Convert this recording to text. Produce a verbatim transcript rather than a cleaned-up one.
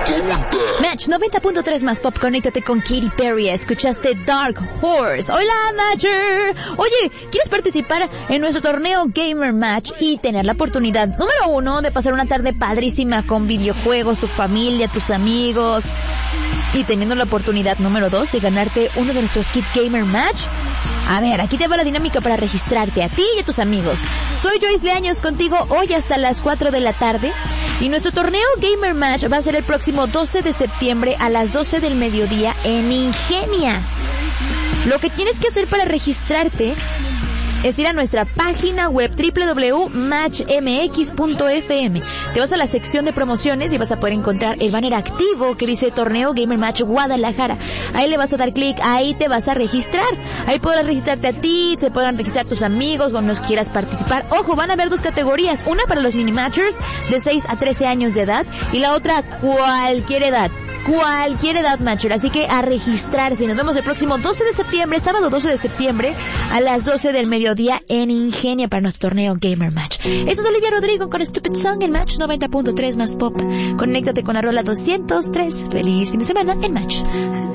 Match noventa punto tres más pop, conéctate con Katy Perry. Escuchaste Dark Horse. Hola, Matcher. Oye, ¿quieres participar en nuestro torneo Gamer Match y tener la oportunidad, número uno, de pasar una tarde padrísima con videojuegos, tu familia, tus amigos, y teniendo la oportunidad, número dos, de ganarte uno de nuestros Kit Gamer Match? A ver, aquí te va la dinámica para registrarte a ti y a tus amigos. Soy Joyce Leaños contigo hoy hasta las cuatro de la tarde. Y nuestro torneo Gamer Match va a ser el próximo doce de septiembre a las doce del mediodía en Ingenia. Lo que tienes que hacer para registrarte es ir a nuestra página web doble u doble u doble u punto match m x punto f m. Te vas a la sección de promociones y vas a poder encontrar el banner activo que dice Torneo Gamer Match Guadalajara. Ahí le vas a dar clic, ahí te vas a registrar. Ahí podrás registrarte a ti, te podrán registrar tus amigos cuando nos quieras participar. Ojo, van a haber dos categorías, una para los mini matchers de seis a trece años de edad y la otra cualquier edad. Cualquier edad matcher, así que a registrarse. Nos vemos el próximo doce de septiembre, sábado doce de septiembre a las doce del mediodía en Ingenia para nuestro torneo Gamer Match. Eso es Olivia Rodrigo con Stupid Song en Match noventa punto tres más pop. Conéctate con la rola doscientos tres. Feliz fin de semana en Match.